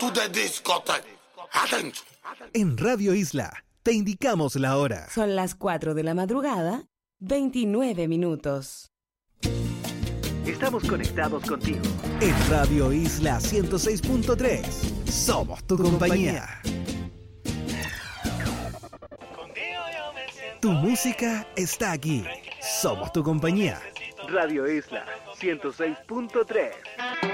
to the discotheque. Attention. En Radio Isla te indicamos la hora. Son las 4 de la madrugada, 29 minutos. Estamos conectados contigo. En Radio Isla 106.3. Somos tu compañía. Tu música está aquí. Somos tu compañía. Radio Isla 106.3.